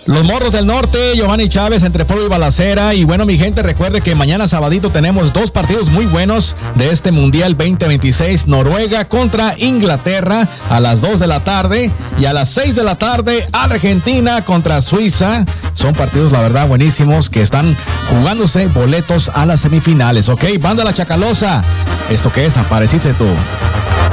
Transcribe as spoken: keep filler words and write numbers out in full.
Los Morros del Norte, Giovanni Chávez entre polvo y balacera. Y bueno, mi gente, recuerde que mañana sabadito tenemos dos partidos muy buenos de este Mundial veinte veintiséis. Noruega contra Inglaterra a las dos de la tarde. Y a las seis de la tarde, Argentina contra Suiza. Son partidos, la verdad, buenísimos que están jugándose boletos a las semifinales. Ok, banda La Chacalosa. ¿Esto qué es? Apareciste tú.